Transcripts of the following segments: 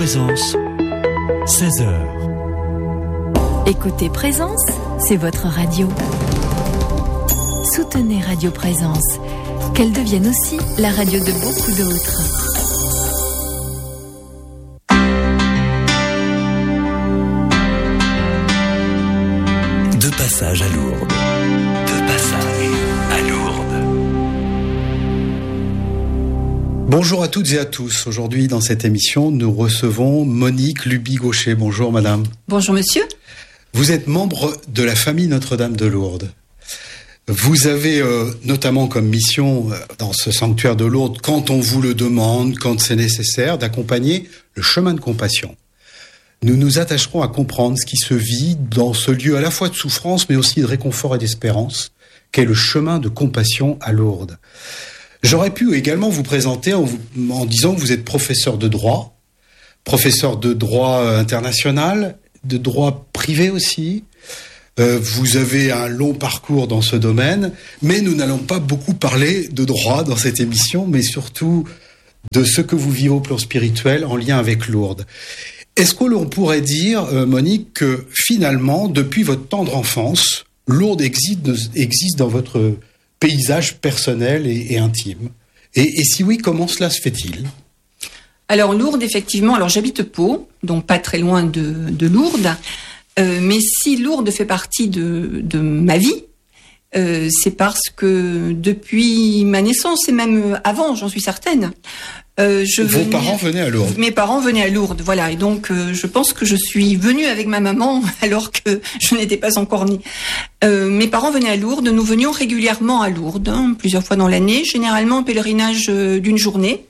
Présence, 16h. Écoutez Présence, c'est votre radio. Soutenez Radio Présence, qu'elle devienne aussi la radio de beaucoup d'autres. De passage à Lourdes. Bonjour à toutes et à tous. Aujourd'hui, dans cette émission, nous recevons Monique Luby-Gaucher. Bonjour, madame. Bonjour, monsieur. Vous êtes membre de la famille Notre-Dame de Lourdes. Vous avez notamment comme mission, dans ce sanctuaire de Lourdes, quand on vous le demande, quand c'est nécessaire, d'accompagner le chemin de compassion. Nous nous attacherons à comprendre ce qui se vit dans ce lieu à la fois de souffrance, mais aussi de réconfort et d'espérance, qu'est le chemin de compassion à Lourdes. J'aurais pu également vous présenter en disant que vous êtes professeur de droit international, de droit privé aussi. Vous avez un long parcours dans ce domaine, mais nous n'allons pas beaucoup parler de droit dans cette émission, mais surtout de ce que vous vivez au plan spirituel en lien avec Lourdes. Est-ce que l'on pourrait dire, Monique, que finalement, depuis votre tendre enfance, Lourdes existe dans votre paysage personnel et intime? Et si oui, comment cela se fait-il? Alors Lourdes, effectivement, alors j'habite Pau, donc pas très loin de Lourdes, mais si Lourdes fait partie de ma vie, c'est parce que depuis ma naissance, et même avant, j'en suis certaine, Vos parents venaient à Lourdes. Mes parents venaient à Lourdes, voilà. Et donc, je pense que je suis venue avec ma maman alors que je n'étais pas encore née. Mes parents venaient à Lourdes. Nous venions régulièrement à Lourdes, plusieurs fois dans l'année, généralement en pèlerinage d'une journée.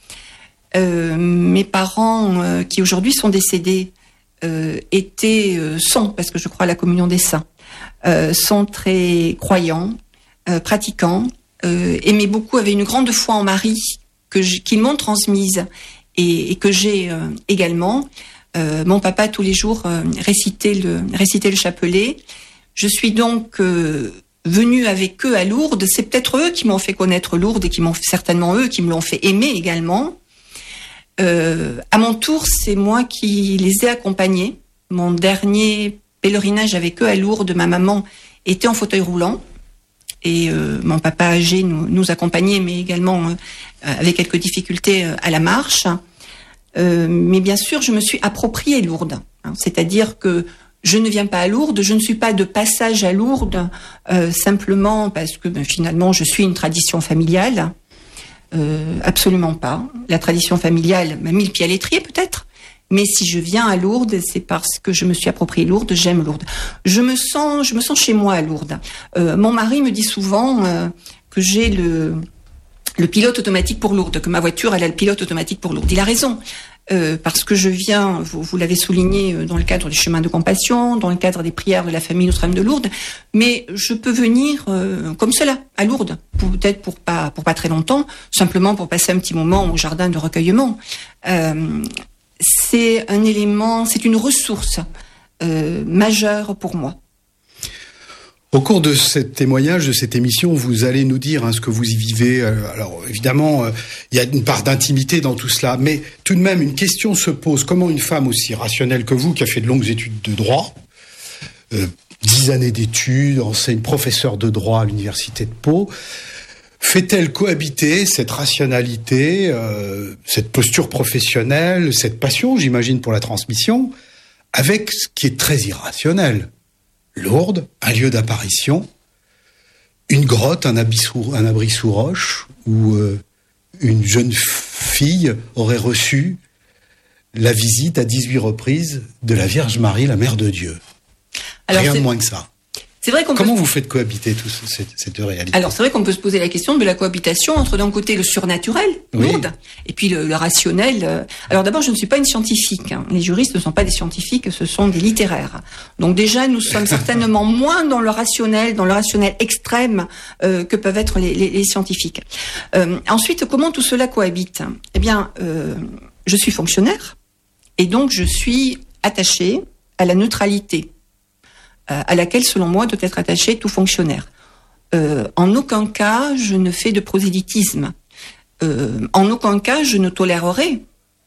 Mes parents, qui aujourd'hui sont décédés, sont, parce que je crois à la communion des saints, sont très croyants, pratiquants, aimaient beaucoup, avaient une grande foi en Marie, qu'ils m'ont transmise et que j'ai également. Mon papa tous les jours récitait le chapelet. Je suis donc venue avec eux à Lourdes. C'est peut-être eux qui m'ont fait connaître Lourdes et certainement eux qui me l'ont fait aimer également. À mon tour, c'est moi qui les ai accompagnés. Mon dernier pèlerinage avec eux à Lourdes, ma maman était en fauteuil roulant. Et mon papa âgé nous accompagnait, mais également avec quelques difficultés à la marche. Mais bien sûr, je me suis approprié Lourdes. C'est-à-dire que je ne viens pas à Lourdes, je ne suis pas de passage à Lourdes simplement parce que finalement je suis une tradition familiale. Absolument pas. La tradition familiale m'a mis le pied à l'étrier peut-être. Mais si je viens à Lourdes, c'est parce que je me suis approprié Lourdes, j'aime Lourdes. Je me sens chez moi à Lourdes. Mon mari me dit souvent que j'ai le pilote automatique pour Lourdes, que ma voiture elle a le pilote automatique pour Lourdes. Il a raison, parce que je viens, vous l'avez souligné, dans le cadre du chemin de compassion, dans le cadre des prières de la famille Notre-Dame de Lourdes, mais je peux venir comme cela à Lourdes, peut-être pour pas très longtemps, simplement pour passer un petit moment au jardin de recueillement. C'est un élément, c'est une ressource majeure pour moi. Au cours de ce témoignage, de cette émission, vous allez nous dire ce que vous y vivez. Alors évidemment, il y a une part d'intimité dans tout cela, mais tout de même, une question se pose. Comment une femme aussi rationnelle que vous, qui a fait de longues études de droit, 10 années d'études, enseigne professeur de droit à l'université de Pau, fait-elle cohabiter cette rationalité, cette posture professionnelle, cette passion, j'imagine, pour la transmission, avec ce qui est très irrationnel? Lourdes, un lieu d'apparition, une grotte, un abri sous roche, où une jeune fille aurait reçu la visite à 18 reprises de la Vierge Marie, la Mère de Dieu. Alors, rien de moins que ça. C'est vrai Comment vous faites cohabiter ces deux réalités? Alors, c'est vrai qu'on peut se poser la question de la cohabitation entre, d'un côté, le surnaturel, Lourdes, et puis le rationnel. Alors, d'abord, je ne suis pas une scientifique. Les juristes ne sont pas des scientifiques, ce sont des littéraires. Donc, déjà, nous sommes certainement moins dans le rationnel extrême que peuvent être les scientifiques. Ensuite, comment tout cela cohabite? Eh bien, je suis fonctionnaire, et donc je suis attachée à la neutralité à laquelle, selon moi, doit être attaché tout fonctionnaire. En aucun cas, je ne fais de prosélytisme. En aucun cas, je ne tolérerai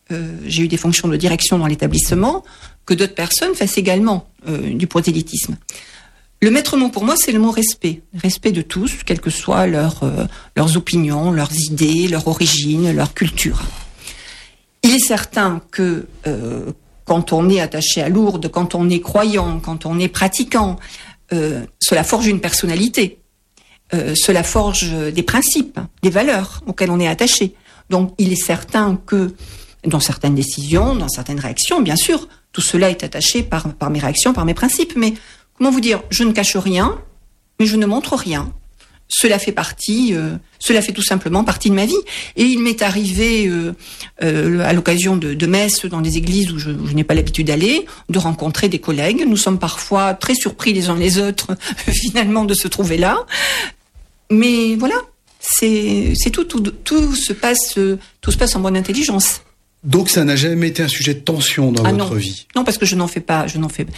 j'ai eu des fonctions de direction dans l'établissement, que d'autres personnes fassent également du prosélytisme. Le maître mot pour moi, c'est le mot respect. Respect de tous, quelles que soient leurs opinions, leurs idées, leur origine, leur culture. Il est certain que quand on est attaché à Lourdes, quand on est croyant, quand on est pratiquant, cela forge une personnalité. Cela forge des principes, des valeurs auxquelles on est attaché. Donc il est certain que dans certaines décisions, dans certaines réactions, bien sûr, tout cela est attaché par mes réactions, par mes principes. Mais comment vous dire, je ne cache rien, mais je ne montre rien. Cela fait tout simplement partie de ma vie. Et il m'est arrivé, à l'occasion de messes dans des églises où je n'ai pas l'habitude d'aller, de rencontrer des collègues. Nous sommes parfois très surpris les uns les autres, finalement, de se trouver là. Mais voilà, c'est tout se passe en bonne intelligence. Donc ça n'a jamais été un sujet de tension dans votre vie? Non, parce que je n'en fais pas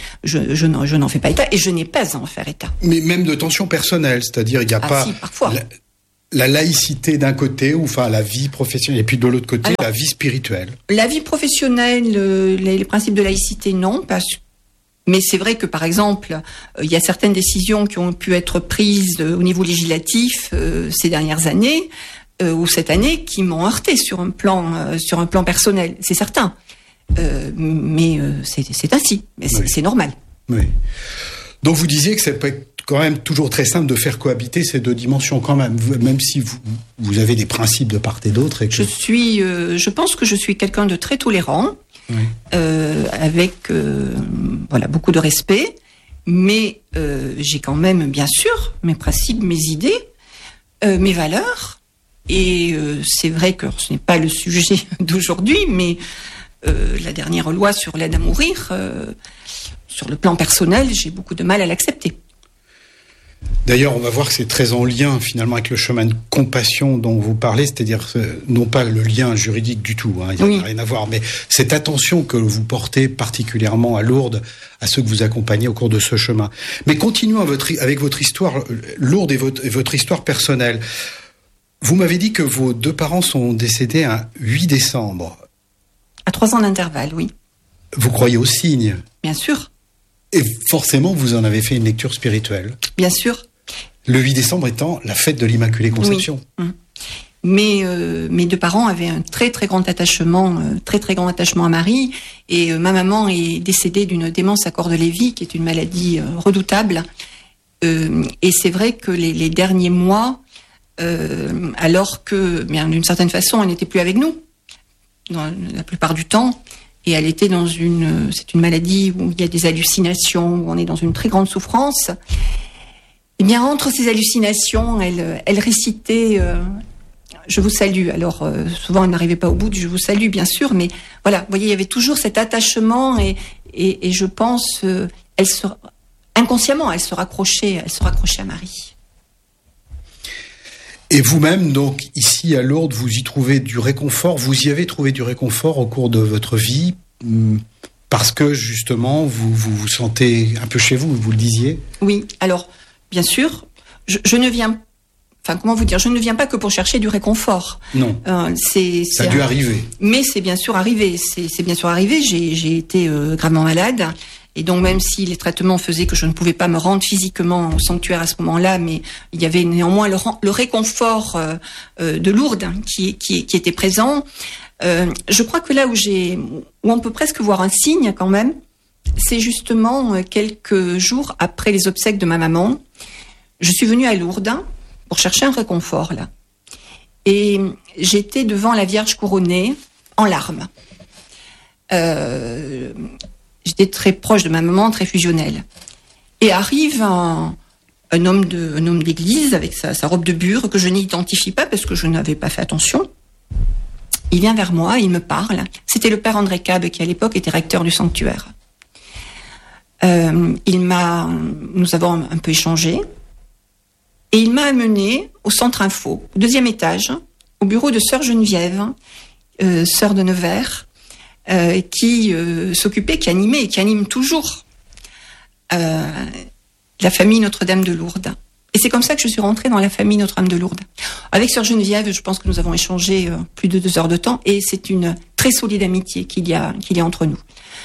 état et je n'ai pas à en faire état. Mais même de tension personnelle, c'est-à-dire il n'y a pas si, parfois. La laïcité d'un côté, ou enfin la vie professionnelle, et puis de l'autre côté, la vie spirituelle. La vie professionnelle, les principes de laïcité, non, mais c'est vrai que, par exemple, il y a certaines décisions qui ont pu être prises au niveau législatif ces dernières années, ou cette année, qui m'ont heurté sur un plan personnel, c'est certain. Mais c'est ainsi, mais c'est normal. Oui. Donc vous disiez que c'est pas quand même toujours très simple de faire cohabiter ces deux dimensions quand même si vous avez des principes de part et d'autre. Et que... Je pense que je suis quelqu'un de très tolérant, oui. Avec beaucoup de respect, mais j'ai quand même bien sûr mes principes, mes idées, mes valeurs. Et c'est vrai que ce n'est pas le sujet d'aujourd'hui, mais la dernière loi sur l'aide à mourir, sur le plan personnel, j'ai beaucoup de mal à l'accepter. D'ailleurs, on va voir que c'est très en lien finalement avec le chemin de compassion dont vous parlez, c'est-à-dire non pas le lien juridique du tout, il n'y a rien à voir, mais cette attention que vous portez particulièrement à Lourdes, à ceux que vous accompagnez au cours de ce chemin. Mais continuons avec votre histoire Lourdes et votre histoire personnelle. Vous m'avez dit que vos deux parents sont décédés un 8 décembre. À 3 ans d'intervalle, oui. Vous croyez aux signes? Bien sûr. Et forcément, vous en avez fait une lecture spirituelle. Bien sûr. Le 8 décembre étant la fête de l'Immaculée Conception. Oui. Mais mes deux parents avaient un très très grand attachement à Marie. Et ma maman est décédée d'une démence à Cordes-Lévy, qui est une maladie redoutable. Et c'est vrai que les derniers mois, alors que, bien, d'une certaine façon, elle n'était plus avec nous, dans la plupart du temps, et elle était c'est une maladie où il y a des hallucinations, où on est dans une très grande souffrance. Et bien, entre ces hallucinations, elle récitait Je vous salue. Alors, souvent, elle n'arrivait pas au bout du Je vous salue, bien sûr, mais voilà, vous voyez, il y avait toujours cet attachement, et je pense, inconsciemment, elle se raccrochait à Marie. Et vous-même, donc, ici à Lourdes, vous y trouvez du réconfort, vous y avez trouvé du réconfort au cours de votre vie, parce que, justement, vous vous sentez un peu chez vous, vous le disiez? Oui, alors, bien sûr, je ne viens pas que pour chercher du réconfort. Non, ça a dû arriver. Mais c'est bien sûr arrivé, j'ai été gravement malade. Et donc, même si les traitements faisaient que je ne pouvais pas me rendre physiquement au sanctuaire à ce moment-là, mais il y avait néanmoins le réconfort de Lourdes qui était présent. Je crois que là où on peut presque voir un signe quand même, c'est justement quelques jours après les obsèques de ma maman. Je suis venue à Lourdes pour chercher un réconfort là. Et j'étais devant la Vierge couronnée en larmes. J'étais très proche de ma maman, très fusionnelle. Et arrive un homme d'église avec sa robe de bure que je n'identifie pas parce que je n'avais pas fait attention. Il vient vers moi, il me parle. C'était le père André Cab qui à l'époque était recteur du sanctuaire. Nous avons un peu échangé. Et il m'a amené au centre info, au 2e étage, au bureau de sœur Geneviève, sœur de Nevers, qui s'occupait, qui animait et qui anime toujours la famille Notre-Dame de Lourdes. Et c'est comme ça que je suis rentrée dans la famille Notre-Dame de Lourdes. Avec sœur Geneviève, je pense que nous avons échangé plus de 2 heures de temps, et c'est une très solide amitié qu'il y a entre nous.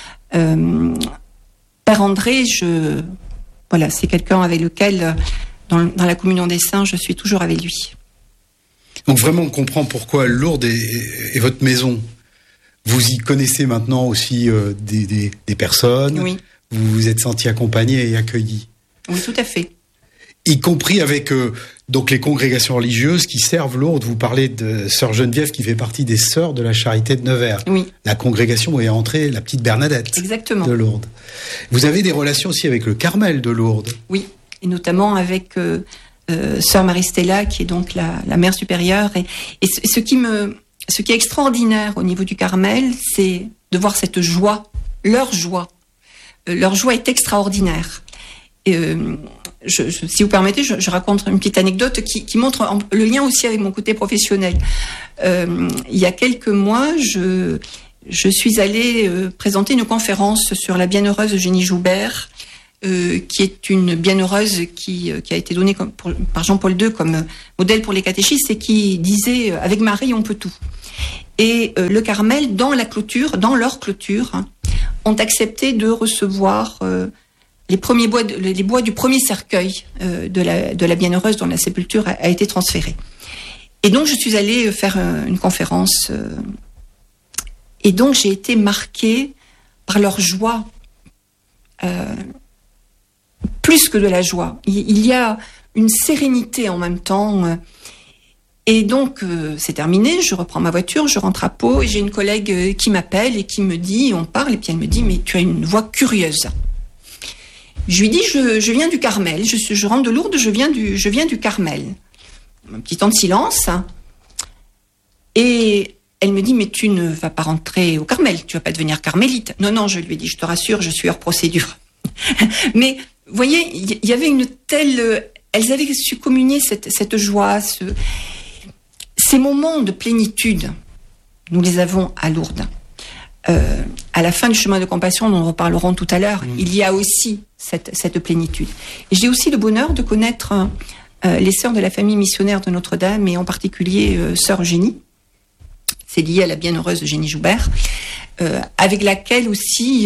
Père André, c'est quelqu'un avec lequel, dans la communion des saints, je suis toujours avec lui. Donc vraiment, on comprend pourquoi Lourdes est votre maison. Vous y connaissez maintenant aussi des personnes. Oui. Vous vous êtes senti accompagné et accueilli. Oui, tout à fait. Y compris avec donc les congrégations religieuses qui servent Lourdes. Vous parlez de Sœur Geneviève qui fait partie des Sœurs de la Charité de Nevers. Oui. La congrégation où est entrée la petite Bernadette. Exactement. De Lourdes. Vous avez des relations aussi avec le Carmel de Lourdes. Oui, et notamment avec Sœur Marie-Stella qui est donc la mère supérieure. Et ce qui est extraordinaire au niveau du Carmel, c'est de voir cette joie, leur joie. Leur joie est extraordinaire. Et, si vous permettez, je raconte une petite anecdote qui montre le lien aussi avec mon côté professionnel. Il y a quelques mois, je suis allée présenter une conférence sur la bienheureuse Eugénie Joubert, qui est une bienheureuse qui a été donnée par Jean-Paul II comme modèle pour les catéchistes et qui disait « Avec Marie, on peut tout ». Et le Carmel, dans leur clôture, ont accepté de recevoir les bois du premier cercueil de la bienheureuse dont la sépulture a été transférée. Et donc je suis allée faire une conférence et donc j'ai été marquée par leur joie, plus que de la joie. Il y a une sérénité en même temps. Et donc, c'est terminé, je reprends ma voiture, je rentre à Pau, et j'ai une collègue qui m'appelle et qui me dit, on parle, et puis elle me dit, mais tu as une voix curieuse. Je lui dis, je viens du Carmel, je rentre de Lourdes, je viens du Carmel. Un petit temps de silence. Et elle me dit, mais tu ne vas pas rentrer au Carmel, tu vas pas devenir carmélite. Non, je lui ai dit, je te rassure, je suis hors procédure. Mais, vous voyez, il y avait une telle... Elles avaient su communier cette joie, ces moments de plénitude. Nous les avons à Lourdes. À la fin du chemin de compassion, dont nous reparlerons tout à l'heure, il y a aussi cette plénitude. Et j'ai aussi le bonheur de connaître les sœurs de la famille missionnaire de Notre-Dame, et en particulier sœur Eugénie. C'est lié à la bienheureuse Eugénie Joubert, avec laquelle aussi,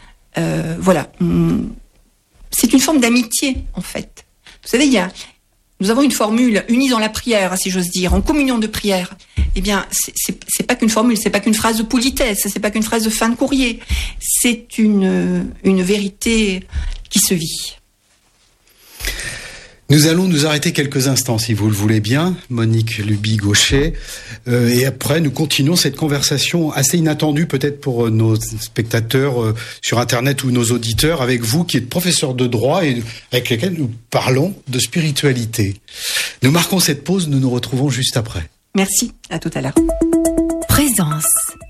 c'est une forme d'amitié, en fait. Vous savez, nous avons une formule unie dans la prière, si j'ose dire, en communion de prière. Eh bien, c'est pas qu'une formule, c'est pas qu'une phrase de politesse, c'est pas qu'une phrase de fin de courrier. C'est une vérité qui se vit. Nous allons nous arrêter quelques instants, si vous le voulez bien, Monique Luby-Gaucher. Et après, nous continuons cette conversation assez inattendue, peut-être pour nos spectateurs sur Internet ou nos auditeurs, avec vous qui êtes professeur de droit et avec lesquels nous parlons de spiritualité. Nous marquons cette pause, nous nous retrouvons juste après. Merci, à tout à l'heure. Présence.